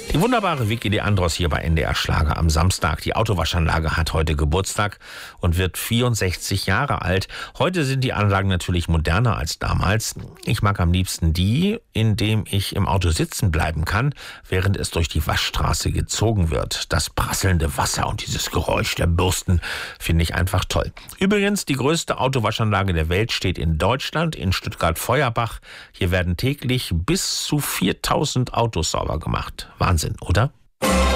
Die wunderbare Vicky Leandros hier bei NDR Schlager am Samstag. Die Autowaschanlage hat heute Geburtstag und wird 64 Jahre alt. Heute sind die Anlagen natürlich moderner als damals. Ich mag am liebsten die, in dem ich im Auto sitzen bleiben kann, während es durch die Waschstraße gezogen wird. Das prasselnde Wasser und dieses Geräusch der Bürsten finde ich einfach toll. Übrigens, die größte Autowaschanlage der Welt steht in Deutschland, in Stuttgart-Feuerbach. Hier werden täglich bis zu 4000 Autos sauber gemacht. Wahnsinn, oder?